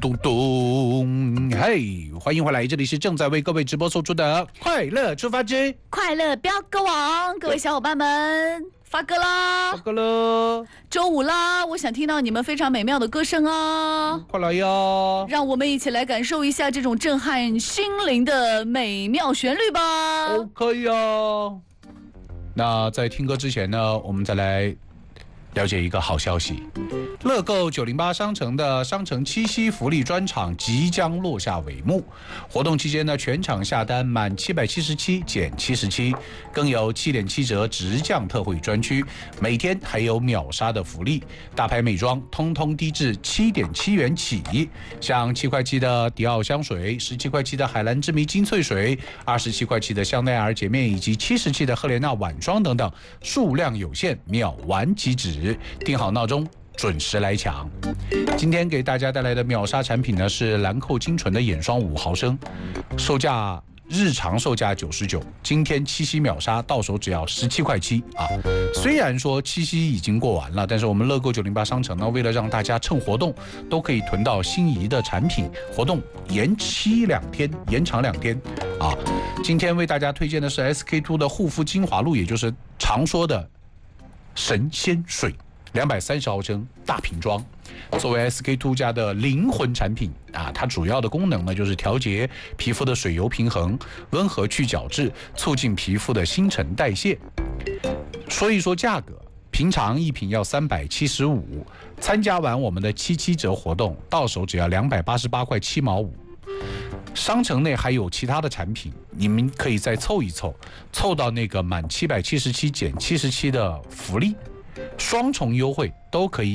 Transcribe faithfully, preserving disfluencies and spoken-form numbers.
咚咚，嘿，欢迎回来，这里是正在为各位直播送出的快乐出发之快乐飙歌王，各位小伙伴们，发歌啦！ 发歌了， 周五啦，我想听到你们非常美妙的歌声啊！ 快来呀！ 让我们一起来感受一下这种震撼心灵的美妙旋律吧。 OK 呀。那在听歌之前呢，我们再来了解一个好消息，乐购九零八商城的商城七夕福利专场即将落下帷幕。活动期间呢，全场下单满七百七十七减七十七，更有七点七折直降特惠专区，每天还有秒杀的福利，大牌美妆通通低至七点七元起，像七块七的迪奥香水，十七块七的海蓝之谜精粹水，二十七块七的香奈儿洁面以及七十七的赫莲娜晚霜等等，数量有限，秒完即止。定好闹钟，准时来抢。今天给大家带来的秒杀产品呢是兰蔻精纯的眼霜五毫升，售价日常售价九十九，今天七夕秒杀到手只要十七块七啊！虽然说七夕已经过完了，但是我们乐购九零八商城呢，为了让大家趁活动都可以囤到心仪的产品，活动延期两天，延长两天啊！今天为大家推荐的是 S K two 的护肤精华露，也就是常说的神仙水，两百三十毫升大瓶装，作为 S K two 家的灵魂产品啊，它主要的功能呢就是调节皮肤的水油平衡，温和去角质，促进皮肤的新陈代谢。说一说价格，平常一瓶要三百七十五，参加完我们的七七折活动，到手只要两百八十八块七毛五。商城内还有其他的产品，你们可以再凑一凑，凑到那个满七百七十七减七十七的福利，双重优惠都可以